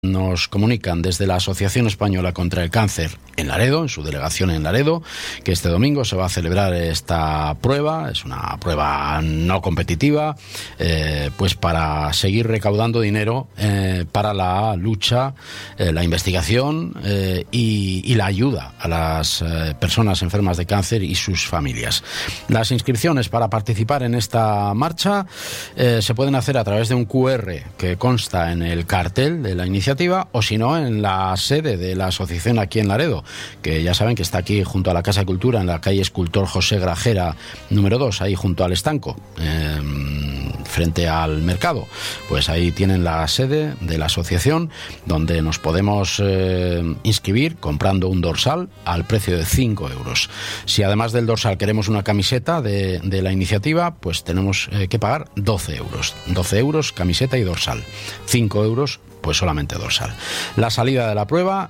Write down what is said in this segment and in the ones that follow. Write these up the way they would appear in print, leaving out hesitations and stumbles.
Nos comunican desde la Asociación Española contra el Cáncer en Laredo, en su delegación en Laredo, que este domingo se va a celebrar esta prueba. Es una prueba no competitiva, pues para seguir recaudando dinero para la lucha, la investigación y la ayuda a las personas enfermas de cáncer y sus familias. Las inscripciones para participar en esta marcha se pueden hacer a través de un QR que consta en el cartel de la iniciativa, o si no, en la sede de la asociación aquí en Laredo, que ya saben que está aquí junto a la Casa de Cultura, en la calle Escultor José Grajera número 2, ahí junto al estanco, frente al mercado. Pues ahí tienen la sede de la asociación, donde nos podemos inscribir comprando un dorsal al precio de 5 euros. Si además del dorsal queremos una camiseta de la iniciativa, pues tenemos que pagar 12 euros. 12 euros, camiseta y dorsal. 5 euros, pues solamente dorsal. La salida de la prueba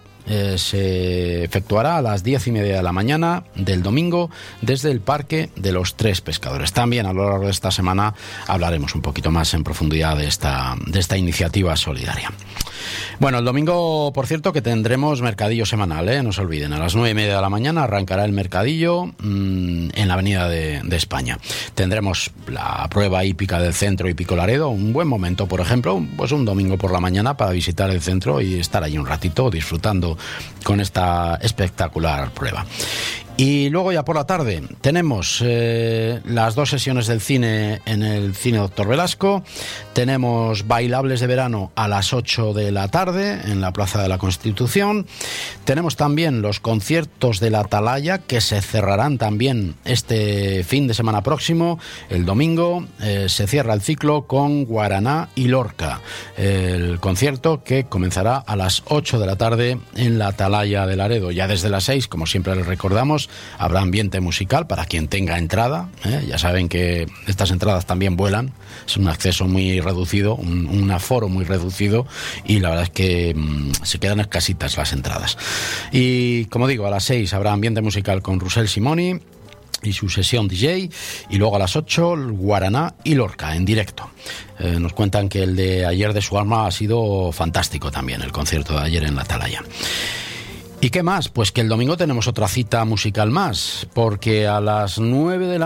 se efectuará a las 10:30 de la mañana del domingo desde el Parque de los Tres Pescadores. También a lo largo de esta semana hablaremos un poquito más en profundidad de esta iniciativa solidaria. Bueno, el domingo, por cierto, que tendremos mercadillo semanal, no se olviden. A las 9:30 de la mañana arrancará el mercadillo en la Avenida de España. Tendremos la prueba hípica del Centro Hípico Laredo, un buen momento, por ejemplo, pues un domingo por la mañana para visitar el centro y estar allí un ratito disfrutando con esta espectacular prueba. Y luego ya por la tarde tenemos las 2 sesiones del cine en el Cine Doctor Velasco. Tenemos bailables de verano a las 8 de la tarde en la Plaza de la Constitución. Tenemos también los conciertos de la Atalaya, que se cerrarán también este fin de semana próximo. El domingo se cierra el ciclo con Guaraná y Lorca. El concierto que comenzará a las 8 de la tarde en la Atalaya de Laredo. Ya desde las 6, como siempre les recordamos, habrá ambiente musical para quien tenga entrada. Ya saben que estas entradas también vuelan. Es un acceso muy reducido, un aforo muy reducido, y la verdad es que se quedan escasitas las entradas. Y como digo, a las 6 habrá ambiente musical con Rusel Simoni y su sesión DJ, y luego a las 8 Guaraná y Lorca en directo. Nos cuentan que el de ayer de Su Alma ha sido fantástico también, el concierto de ayer en la Atalaya. ¿Y qué más? Pues que el domingo tenemos otra cita musical más, porque a las 9 de la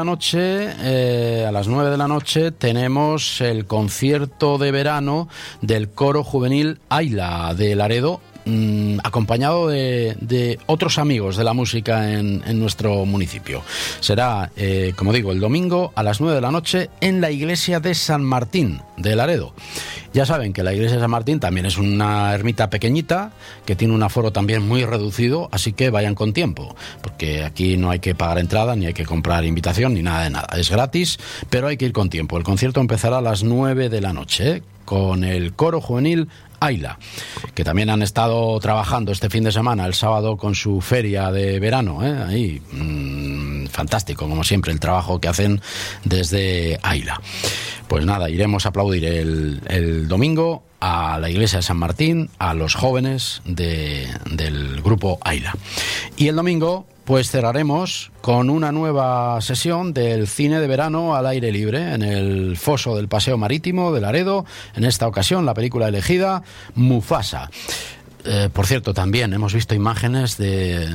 noche tenemos el concierto de verano del Coro Juvenil Aila de Laredo, acompañado de otros amigos de la música en nuestro municipio. Será, como digo, el domingo a las 9 de la noche en la iglesia de San Martín de Laredo. Ya saben que la iglesia de San Martín también es una ermita pequeñita, que tiene un aforo también muy reducido, así que vayan con tiempo, porque aquí no hay que pagar entrada, ni hay que comprar invitación, ni nada de nada. Es gratis, pero hay que ir con tiempo. El concierto empezará a las 9 de la noche, con el Coro Juvenil Aila, que también han estado trabajando este fin de semana, el sábado, con su feria de verano, ahí, fantástico, como siempre, el trabajo que hacen desde Aila. Pues nada, iremos a aplaudir el domingo a la iglesia de San Martín, a los jóvenes del grupo Aila. Y el domingo, pues cerraremos con una nueva sesión del cine de verano al aire libre en el foso del Paseo Marítimo de Laredo. En esta ocasión, la película elegida, Mufasa. Por cierto, también hemos visto imágenes de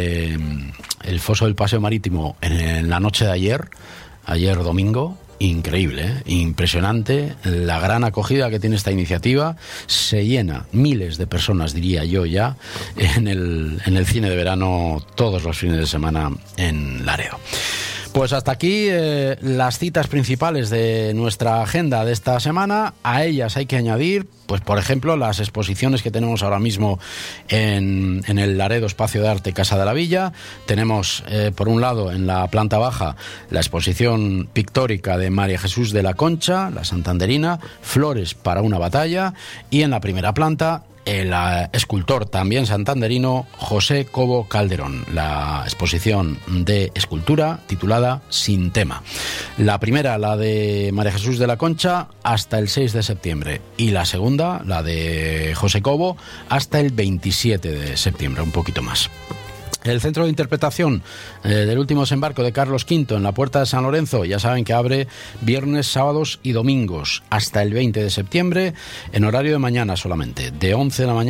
el foso del Paseo Marítimo en la noche de ayer domingo. Increíble, impresionante la gran acogida que tiene esta iniciativa. Se llena, miles de personas, diría yo ya, en el cine de verano todos los fines de semana en Laredo. Pues hasta aquí las citas principales de nuestra agenda de esta semana. A ellas hay que añadir, pues por ejemplo, las exposiciones que tenemos ahora mismo en el Laredo Espacio de Arte Casa de la Villa. Tenemos, por un lado, en la planta baja, la exposición pictórica de María Jesús de la Concha, la santanderina, Flores para una batalla, y en la primera planta, el escultor también santanderino José Cobo Calderón, la exposición de escultura titulada Sin Tema. La primera, la de María Jesús de la Concha, hasta el 6 de septiembre, y la segunda, la de José Cobo, hasta el 27 de septiembre, un poquito más. El centro de interpretación del último desembarco de Carlos V en la Puerta de San Lorenzo, ya saben que abre viernes, sábados y domingos hasta el 20 de septiembre en horario de mañana solamente, de 11 de la mañana